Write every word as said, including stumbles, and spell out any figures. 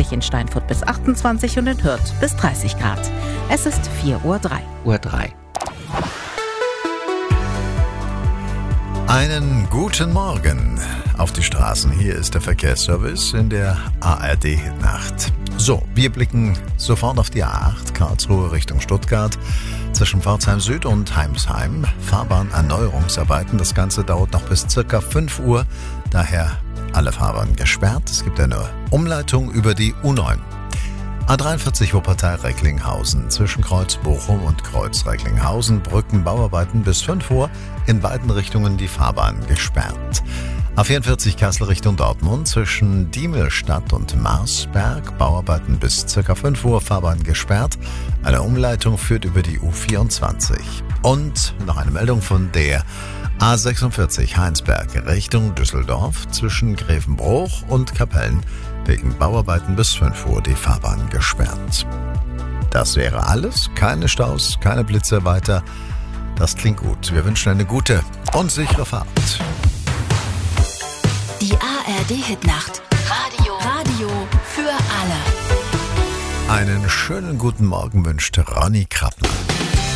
einundzwanzig, in Steinfurt bis achtundzwanzig und in Hürth bis dreißig Grad. Es ist vier Uhr drei. Uhr drei. Einen guten Morgen auf die Straßen. Hier ist der Verkehrsservice in der A R D-Nacht. So, wir blicken sofort auf die A acht, Karlsruhe Richtung Stuttgart, zwischen Pforzheim Süd und Heimsheim. Fahrbahnerneuerungsarbeiten. Das Ganze dauert noch bis circa fünf Uhr, daher alle Fahrbahnen gesperrt. Es gibt eine Umleitung über die U neun. A dreiundvierzig Wuppertal-Recklinghausen, zwischen Kreuz Bochum und Kreuz Recklinghausen, Brückenbauarbeiten bis fünf Uhr, in beiden Richtungen die Fahrbahn gesperrt. A vierundvierzig Kassel Richtung Dortmund, zwischen Diemelstadt und Marsberg, Bauarbeiten bis ca. fünf Uhr, Fahrbahn gesperrt. Eine Umleitung führt über die U vierundzwanzig. Und noch eine Meldung von der A sechsundvierzig Heinsberg Richtung Düsseldorf, zwischen Grevenbruch und Kapellen, wegen Bauarbeiten bis fünf Uhr die Fahrbahn gesperrt. Das wäre alles. Keine Staus, keine Blitze weiter. Das klingt gut. Wir wünschen eine gute und sichere Fahrt. Die A R D-Hitnacht. Radio. Radio für alle. Einen schönen guten Morgen wünscht Ronny Krappner.